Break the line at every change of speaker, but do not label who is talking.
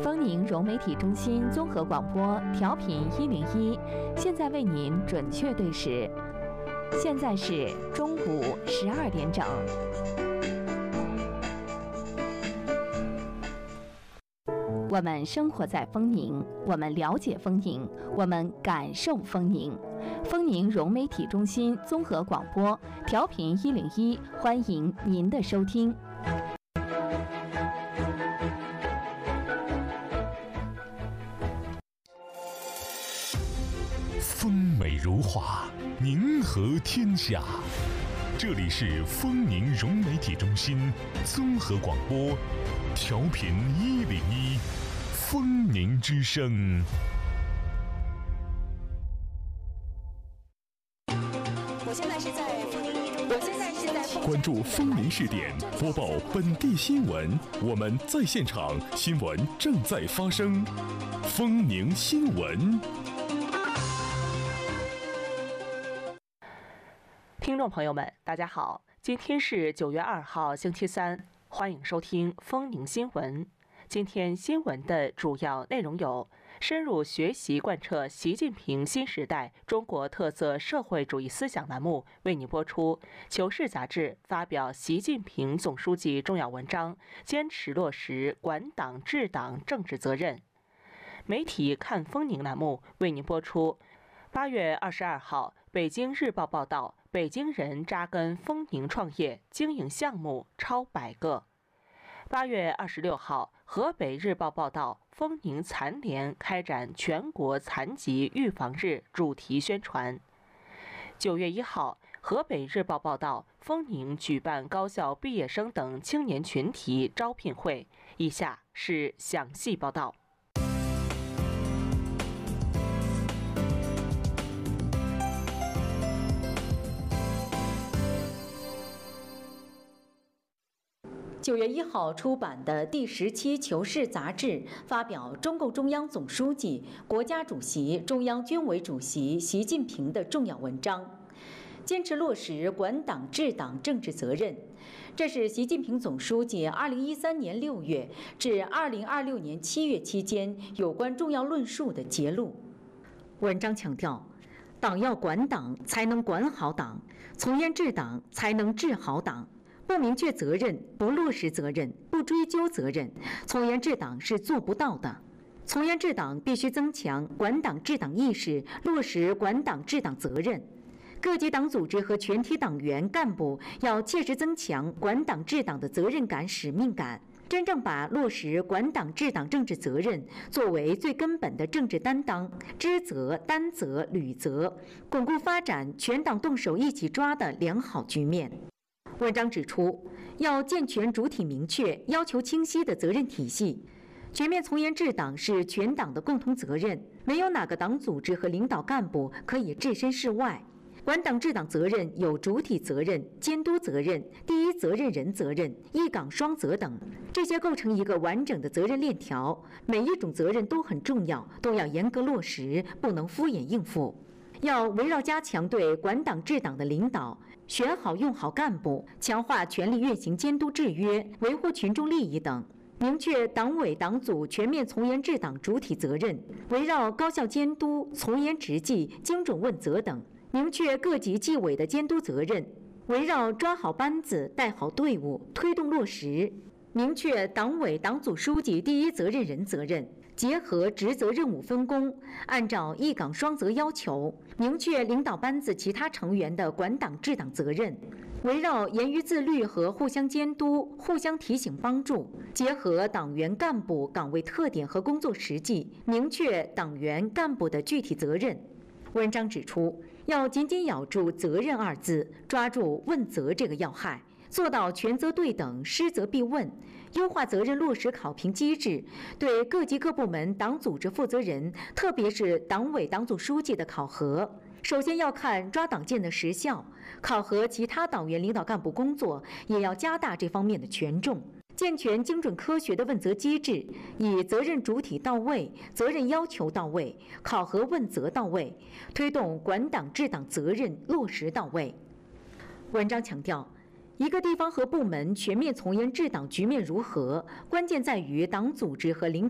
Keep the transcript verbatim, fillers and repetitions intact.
丰宁融媒体中心综合广播调频一零一，现在为您准确对时，现在是中午十二点整。我们生活在丰宁，我们了解丰宁，我们感受丰宁。丰宁融媒体中心综合广播调频一零一，欢迎您的收听。
风美如画，宁和天下。这里是丰宁融媒体中心综合广播调频一零一，丰宁之声。
我现在是在丰宁一中，我现在是在
关注丰宁视点，播报本地新闻。我们在现场，新闻正在发生。丰宁新闻。
听众朋友们，大家好，今天是九月二号，星期三，欢迎收听丰宁新闻。今天新闻的主要内容有：深入学习贯彻习近平新时代中国特色社会主义思想栏目为您播出。求是杂志发表习近平总书记重要文章，坚持落实管党治党政治责任。媒体看丰宁栏目为您播出。八月二十二号，北京日报报道，北京人扎根丰宁创业，经营项目超百个。八月二十六号，河北日报报道，丰宁残联开展全国残疾预防日主题宣传。九月一号，河北日报报道，丰宁举办高校毕业生等青年群体招聘会。以下是详细报道。
九月一号出版的第十期《求是》杂志发表中共中央总书记、国家主席、中央军委主席习近平的重要文章，坚持落实管党治党政治责任。这是习近平总书记二零一三年六月至二零二六年七月期间有关重要论述的节录。文章强调，党要管党，才能管好党；从严治党，才能治好党。不明确责任，不落实责任，不追究责任，从严治党是做不到的。从严治党必须增强管党治党意识，落实管党治党责任。各级党组织和全体党员干部要切实增强管党治党的责任感、使命感，真正把落实管党治党政治责任作为最根本的政治担当，知责、担责、履责，巩固发展全党动手一起抓的良好局面。文章指出，要健全主体明确、要求清晰的责任体系。全面从严治党是全党的共同责任，没有哪个党组织和领导干部可以置身事外。管党治党责任有主体责任、监督责任、第一责任人责任、一岗双责等，这些构成一个完整的责任链条。每一种责任都很重要，都要严格落实，不能敷衍应付。要围绕加强对管党治党的领导，选好用好干部，强化权力运行监督制约，维护群众利益等，明确党委党组全面从严治党主体责任，围绕高效监督、从严执纪、精准问责等，明确各级纪委的监督责任，围绕抓好班子、带好队伍，推动落实，明确党委党组书记第一责任人责任。结合职责任务分工，按照一岗双责要求，明确领导班子其他成员的管党治党责任，围绕严于自律和互相监督、互相提醒帮助，结合党员干部岗位特点和工作实际，明确党员干部的具体责任。文章指出，要紧紧咬住责任二字，抓住问责这个要害，做到权责对等、失责必问，优化责任落实考评机制，对各级各部门党组织负责人，特别是党委党组书记的考核，首先要看抓党建的实效，考核其他党员领导干部工作，也要加大这方面的权重。健全精准科学的问责机制，以责任主体到位、责任要求到位、考核问责到位，推动管党治党责任落实到位。文章强调，一个地方和部门全面从严治党局面如何，关键在于党组织和领导